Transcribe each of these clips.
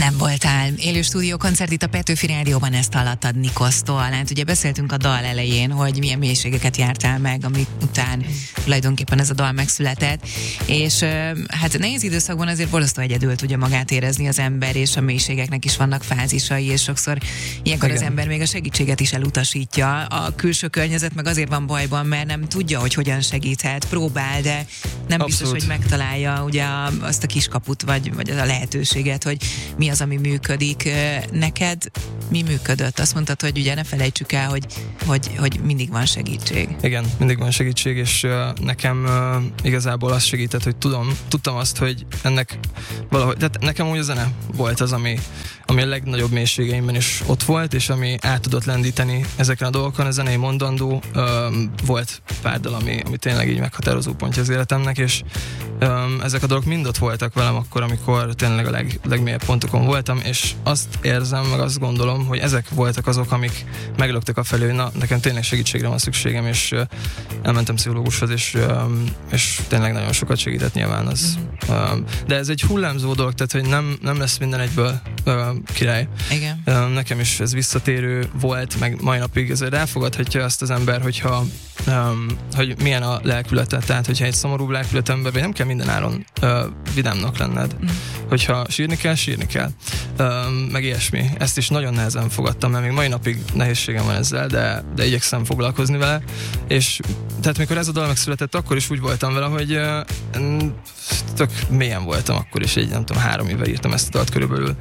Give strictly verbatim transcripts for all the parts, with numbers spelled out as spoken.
Nem voltál. Élő stúdió koncert itt a Petőfi Rádióban, ezt hallottad Nikosztól. Hát ugye beszéltünk a dal elején, hogy milyen mélységeket jártál meg, amik után tulajdonképpen ez a dal megszületett. És hát nehéz időszakban azért borzasztó egyedül tudja magát érezni az ember, és a mélységeknek is vannak fázisai, és sokszor ilyenkor Igen. az ember még a segítséget is elutasítja. A külső környezet meg azért van bajban, mert nem tudja, hogy hogyan segíthet. Próbál, de nem Abszolút. biztos, hogy megtalálja ugye azt a kiskaput, vagy, vagy az a lehetőséget, hogy mi az, ami működik. Neked mi működött? Azt mondtad, hogy ugye ne felejtsük el, hogy, hogy, hogy mindig van segítség. Igen, mindig van segítség, és uh, nekem uh, igazából az segített, hogy tudom, tudtam azt, hogy ennek valahogy, tehát nekem úgy a zene volt az, ami, ami a legnagyobb mélységeimben is ott volt, és ami át tudott lendíteni ezeken a dolgokon. A zenei mondandó uh, volt pár dal, ami, ami tényleg így meghatározó pontja az életemnek, és um, ezek a dolgok mind ott voltak velem akkor, amikor tényleg a leg, legmélyebb pontokon voltam, és azt érzem, meg azt gondolom, hogy ezek voltak azok, amik meglöktek a felé, hogy na, nekem tényleg segítségre van szükségem, és uh, elmentem pszichológushoz, és, um, és tényleg nagyon sokat segített nyilván az. Mm-hmm. Um, de ez egy hullámzó dolog, tehát hogy nem, nem lesz minden egyből uh, király. Igen. Um, nekem is ez visszatérő volt, meg mai napig ezért elfogadhatja azt az ember, hogyha Um, hogy milyen a lelkülete, tehát hogyha egy szomorú lelkületemben vagy nem kell minden áron uh, vidámnak lenned, mm. hogyha sírni kell, sírni kell, um, meg ilyesmi. Ezt is nagyon nehezen fogadtam, mert még mai napig nehézségem van ezzel, de, de igyekszem foglalkozni vele, és tehát mikor ez a dal megszületett, akkor is úgy voltam vele, hogy uh, tök mélyen voltam akkor is, egy nem tudom, három éve írtam ezt a dalt körülbelül,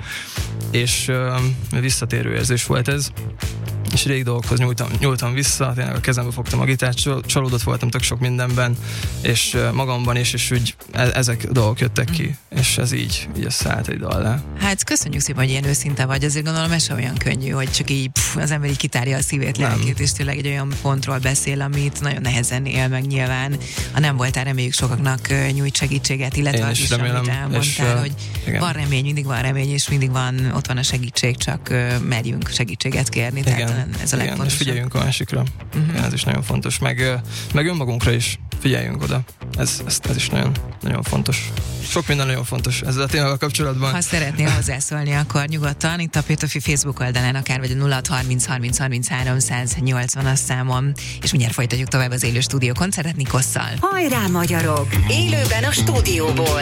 és uh, visszatérő érzés volt ez, és rég dolgokhoz nyúltam, nyúltam vissza, tényleg a kezembe fogtam a gitárt, csalódott voltam tök sok mindenben, és magamban is, és úgy ezek a dolgok jöttek ki, mm. és ez így, így összeállt egy dallá. Hát köszönjük szépen, hogy ilyen őszinte vagy, azért gondolom ez sem olyan könnyű, hogy csak így pff, az ember így kitárja a szívét, lelkét, és tényleg egy olyan pontról beszél, amit nagyon nehezen él meg nyilván. Ha nem voltál, reméljük sokaknak nyújt segítséget, illetve az is, remélem, amit elmondtál, és, hogy igen. van remény, mindig van remény, és mindig van, ott van a segítség, csak merjünk segítséget kérni. Igen. Tehát ez a Igen, és figyeljünk a másikra. Uh-huh. Igen, ez is nagyon fontos. Meg, meg önmagunkra is figyeljünk oda. Ez, ez, ez is nagyon, nagyon fontos. Sok minden nagyon fontos ezzel a témával kapcsolatban. Ha szeretnél hozzászólni, akkor nyugodtan itt a Petőfi Facebook oldalán, akár vagy a nulla hat harminc harminc harminchárom száz nyolcvan a számom, és mindjárt folytatjuk tovább az élő stúdió koncertet Nikosszal. Hajrá magyarok! Élőben a stúdióból.